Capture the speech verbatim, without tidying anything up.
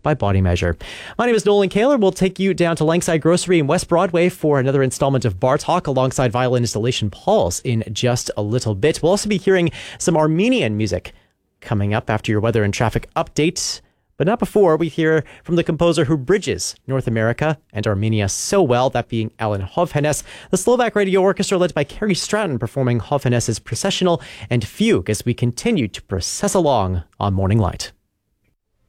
by Body Measure. My name is Nolan Kaler. We'll take you down to Langside Grocery in West Broadway for another installment of Bar Talk alongside violin installation Pauls in just a little bit. We'll also be hearing some Armenian music coming up after your weather and traffic update. But not before we hear from the composer who bridges North America and Armenia so well, that being Alan Hovhannes. The Slovak Radio Orchestra led by Carrie Stratton performing Hovhannes' processional and fugue as we continue to process along on Morning Light.